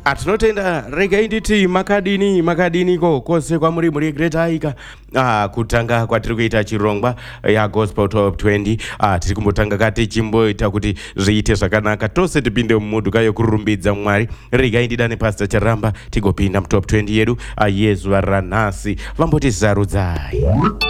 Atinotenda regai nditi makadini kose kwamuri muri Great Aika kutanga kwatiri kuita chirongwa ya Gospel Top 20 tiri kumbotanga kati chimboita kuti zviite zvakanaka tose tipinde mumuduka yokurumbidza Mwari. Regai ndidane Pastor Charamba tigopinda mu Top 20 yedu yezuva ranhasi. Vamboti zarudzai.